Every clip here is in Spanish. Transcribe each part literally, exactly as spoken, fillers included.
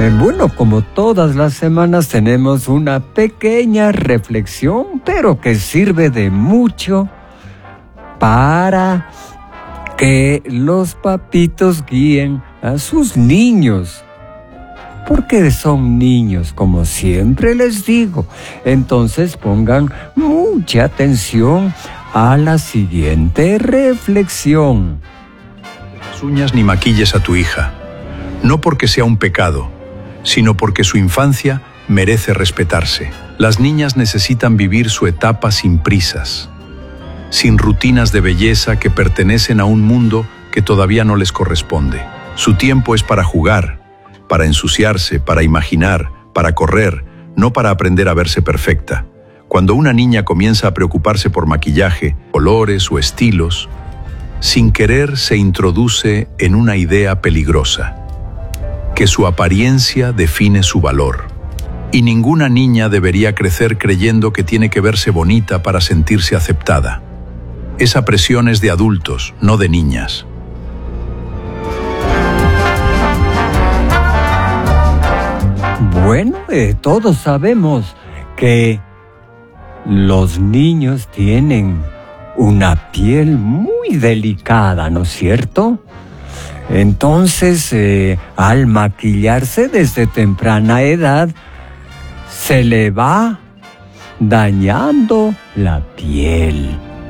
Eh, bueno, como todas las semanas tenemos una pequeña reflexión, pero que sirve de mucho para que los papitos guíen a sus niños. Porque son niños, como siempre les digo. Entonces pongan mucha atención a la siguiente reflexión. Las uñas ni maquilles a tu hija, no porque sea un pecado, sino porque su infancia merece respetarse. Las niñas necesitan vivir su etapa sin prisas, sin rutinas de belleza que pertenecen a un mundo que todavía no les corresponde. Su tiempo es para jugar, para ensuciarse, para imaginar, para correr, no para aprender a verse perfecta. Cuando una niña comienza a preocuparse por maquillaje, colores o estilos, sin querer se introduce en una idea peligrosa, que su apariencia define su valor. Y ninguna niña debería crecer creyendo que tiene que verse bonita para sentirse aceptada. Esa presión es de adultos, no de niñas. Bueno, eh, todos sabemos que los niños tienen una piel muy delicada, ¿no es cierto? Entonces, eh, al maquillarse desde temprana edad, se le va dañando la piel.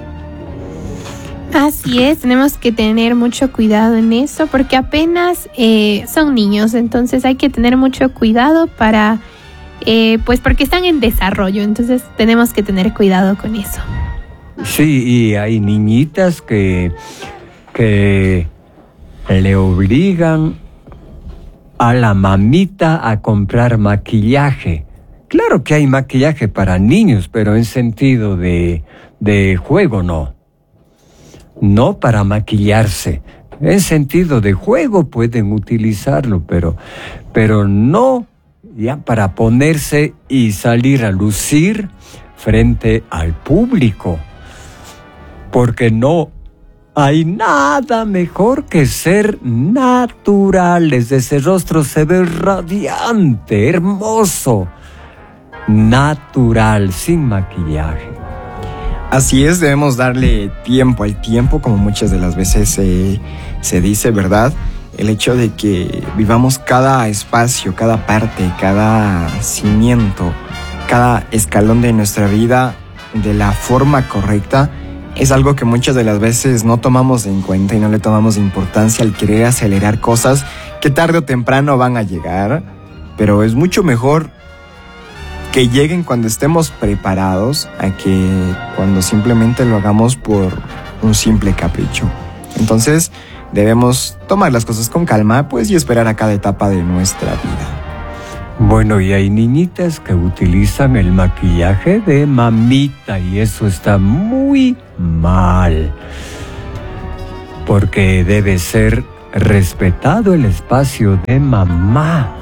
Así es, tenemos que tener mucho cuidado en eso porque apenas eh, son niños, entonces hay que tener mucho cuidado para, eh, pues porque están en desarrollo, entonces tenemos que tener cuidado con eso. Sí, y hay niñitas que, que le obligan a la mamita a comprar maquillaje. Claro que hay maquillaje para niños, pero en sentido de, de juego no. No para maquillarse. En sentido de juego pueden utilizarlo, pero, pero no ya para ponerse y salir a lucir frente al público. Porque no hay nada mejor que ser naturales. Ese rostro se ve radiante, hermoso, natural, sin maquillaje. Así es, debemos darle tiempo al tiempo, como muchas de las veces eh, se dice, ¿verdad? El hecho de que vivamos cada espacio, cada parte, cada cimiento, cada escalón de nuestra vida de la forma correcta, es algo que muchas de las veces no tomamos en cuenta y no le tomamos importancia al querer acelerar cosas que tarde o temprano van a llegar, pero es mucho mejor que lleguen cuando estemos preparados a que cuando simplemente lo hagamos por un simple capricho. Entonces debemos tomar las cosas con calma, pues, y esperar a cada etapa de nuestra vida. Bueno, y hay niñitas que utilizan el maquillaje de mamita y eso está muy mal, porque debe ser respetado el espacio de mamá.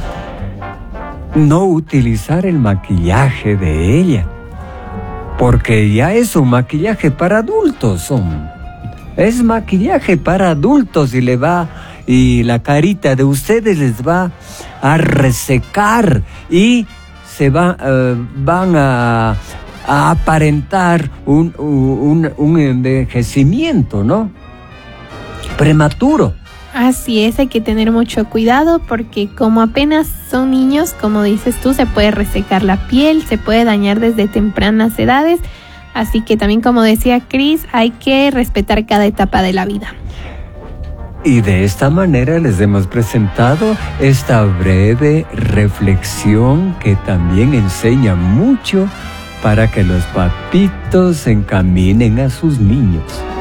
No utilizar el maquillaje de ella, porque ya es un maquillaje para adultos, son. Es maquillaje para adultos y le va, y la carita de ustedes les va a resecar y se va, uh, van a, a aparentar un, un, un envejecimiento, ¿no? Prematuro. Así es, hay que tener mucho cuidado porque como apenas son niños, como dices tú, se puede resecar la piel, se puede dañar desde tempranas edades. Así que también, como decía Cris, hay que respetar cada etapa de la vida. Y de esta manera les hemos presentado esta breve reflexión que también enseña mucho para que los papitos encaminen a sus niños.